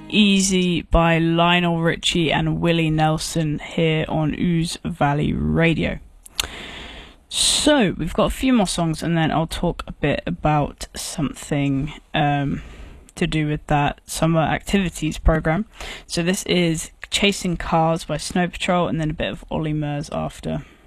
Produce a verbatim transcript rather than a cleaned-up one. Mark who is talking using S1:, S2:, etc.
S1: Easy by Lionel Richie and Willie Nelson here on Ooze Valley Radio. So we've got a few more songs and then I'll talk a bit about something um, to do with that summer activities program. So this is Chasing Cars by Snow Patrol and then a bit of Ollie Murs after.